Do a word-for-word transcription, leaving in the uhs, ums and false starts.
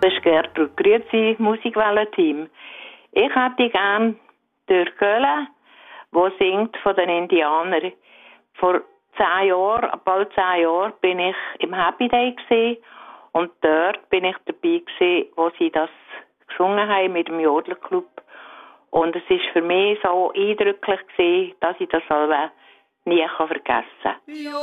Das ist Gertrud. Grüezi, Musikwelle-Team. Ich hätte gern durch Köln, wo singt von den Indianern. Vor zehn Jahren, bald zehn Jahren, bin ich im Happy Day gewesen, und dort bin ich dabei gewesen, wo sie das gesungen haben mit dem Jodlerclub. Und es ist für mich so eindrücklich gewesen, dass ich das selber nie vergessen kann.